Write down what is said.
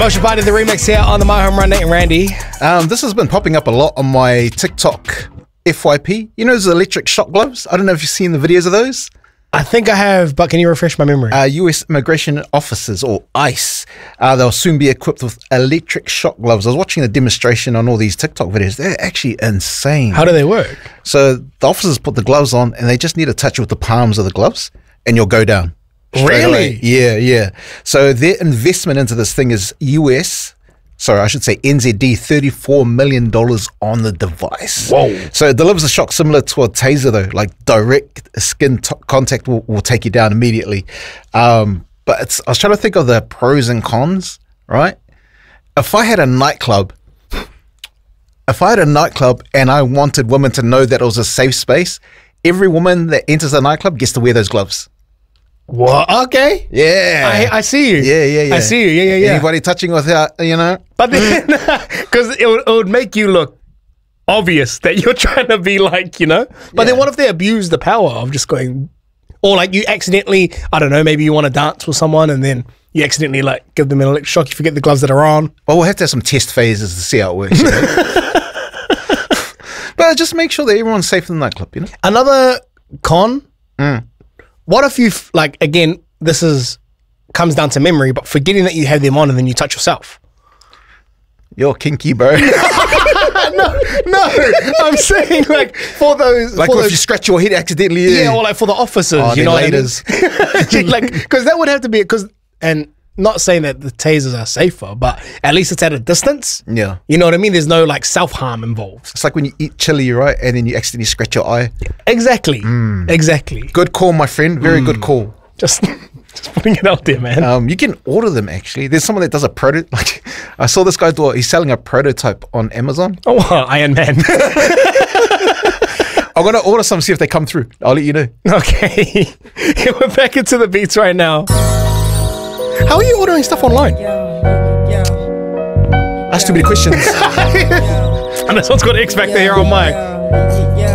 Motion Party, the remix here on the My Home Run, Nate and Randy. This has been popping up a lot on my TikTok FYP. You know those electric shock gloves? I don't know if you've seen the videos of those. I think I have, but can you refresh my memory? US immigration officers, or ICE, they'll soon be equipped with electric shock gloves. I was watching the demonstration on all these TikTok videos. They're actually insane. How do they work? So the officers put the gloves on and they just need to touch with the palms of the gloves and you'll go down. Really? Yeah. So their investment into this thing is NZD $34 million on the device. Whoa. So it delivers a shock similar to a taser though, like direct skin contact will take you down immediately. But I was trying to think of the pros and cons, right? If I had a nightclub and I wanted women to know that it was a safe space, every woman that enters the nightclub gets to wear those gloves. What? Okay. Yeah. I see you. Yeah. I see you. Yeah. Anybody touching without, But then, because it would make you look obvious that you're trying to be like, But then what if they abuse the power of just going, or like you accidentally, I don't know, maybe you want to dance with someone and then you accidentally like give them an electric shock, you forget the gloves that are on. Well, we'll have to have some test phases to see how it works. But just make sure that everyone's safe in the nightclub, Another con, what if you, again, comes down to memory, but forgetting that you have them on and then you touch yourself? You're kinky, bro. No, I'm saying for those... if you scratch your head accidentally. Yeah, or for the officers, you know what I mean? Because that would have to be, and not saying that the tasers are safer, but at least it's at a distance. Yeah. You know what I mean? There's no self-harm involved. It's like when you eat chili, right? And then you accidentally scratch your eye. Exactly. Exactly. Good call, my friend. Very good call. Just putting it out there, man. You can order them, actually. There's someone that does a prototype. I saw this guy he's selling a prototype on Amazon. Oh, Iron Man. I'm going to order some, see if they come through. I'll let you know. Okay. We're back into the beats right now. How are you ordering stuff online? That's too many questions. And this one's got X Factor here on mic.